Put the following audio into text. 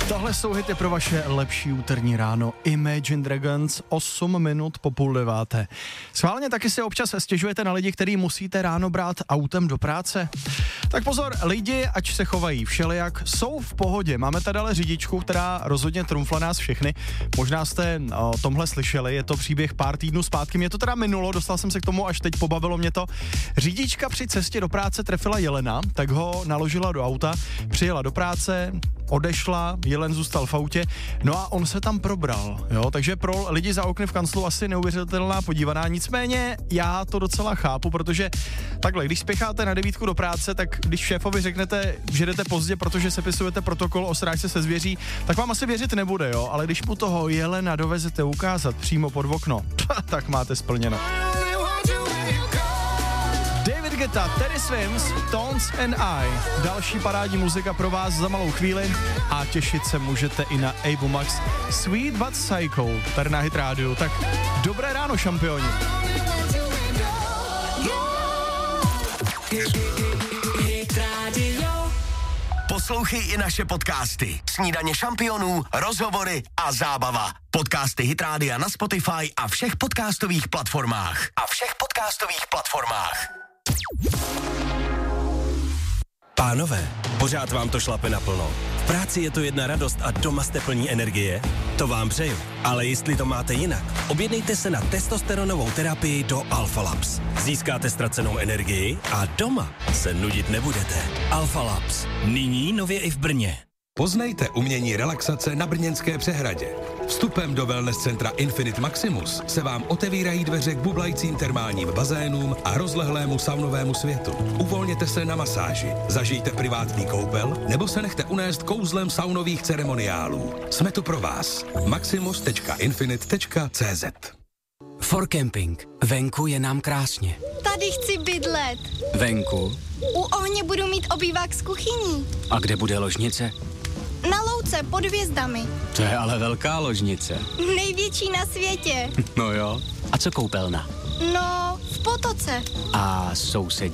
Tohle jsou hity pro vaše lepší úterní ráno. Imagine Dragons, 8 minut po 8:30. Schválně taky si občas stěžujete na lidi, který musíte ráno brát autem do práce? Tak pozor, lidi, ať se chovají všelijak, jsou v pohodě. Máme tady ale řidičku, která rozhodně trumfla nás všechny. Možná jste o tomhle slyšeli, je to příběh pár týdnů zpátky. Mě to teda minulo, dostal jsem se k tomu, až teď pobavilo mě to. Řidička při cestě do práce trefila jelena, tak ho naložila do auta, přijela do práce, odešla, jelen zůstal v autě, no a on se tam probral, jo, takže pro lidi za okny v kanclu asi neuvěřitelná podívaná, nicméně já to docela chápu, protože takhle, když spěcháte na 9 do práce, tak když šéfovi řeknete, že jdete pozdě, protože sepisujete protokol o srážce se zvěří, tak vám asi věřit nebude, jo, ale když mu toho jelena dovezete ukázat přímo pod okno, tak máte splněno. David Guetta, Teddy Swims, Tones and I. Další parádní muzika pro vás za malou chvíli a těšit se můžete i na Abu Max Sweet But Psycho, tady na Hit Radio. Tak dobré ráno, šampioni. Poslouchej i naše podcasty. Snídaně šampionů, rozhovory a zábava. Podcasty Hit Rádia na Spotify a všech podcastových platformách. Pánové, pořád vám to šlape naplno. V práci je to jedna radost a doma jste plní energie? To vám přeju. Ale jestli to máte jinak, objednejte se na testosteronovou terapii do Alpha Labs. Získáte ztracenou energii a doma se nudit nebudete. Alpha Labs. Nyní nově i v Brně. Poznejte umění relaxace na brněnské přehradě. Vstupem do wellness centra Infinite Maximus se vám otevírají dveře k bublajícím termálním bazénům a rozlehlému saunovému světu. Uvolněte se na masáži, zažijte privátní koupel nebo se nechte unést kouzlem saunových ceremoniálů. Jsme tu pro vás. maximus.infinite.cz. For Camping. Venku je nám krásně. Tady chci bydlet. Venku? U ohně budu mít obývák s kuchyní. A kde bude ložnice? Na louce pod hvězdami. To je ale velká ložnice. Největší na světě. No jo. A co koupelna? No, v potoce. A sousedí?